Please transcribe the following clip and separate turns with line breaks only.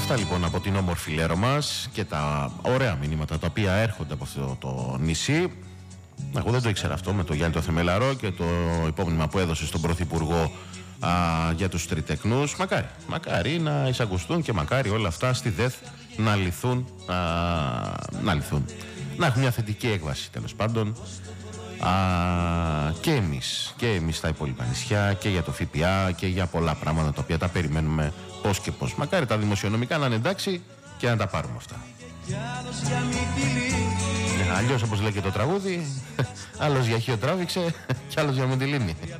Αυτά λοιπόν από την όμορφη Λέρο μας και τα ωραία μηνύματα τα οποία έρχονται από αυτό το νησί. Εγώ δεν το ήξερα αυτό με το Γιάννη το Θεμελαρό και το υπόμνημα που έδωσε στον Πρωθυπουργό για τους τριτεκνούς. Μακάρι να εισακουστούν και μακάρι όλα αυτά στη ΔΕΘ να λυθούν, να έχουν μια θετική έκβαση τέλος πάντων. Και εμείς στα υπόλοιπα νησιά και για το ΦΠΑ και για πολλά πράγματα τα οποία τα περιμένουμε πώς και πώς. Μακάρι τα δημοσιονομικά να είναι εντάξει και να τα πάρουμε αυτά. Αλλιώς όπως λέει και το τραγούδι, άλλος για χείο τράβηξε και άλλος για Μοντιλίνη.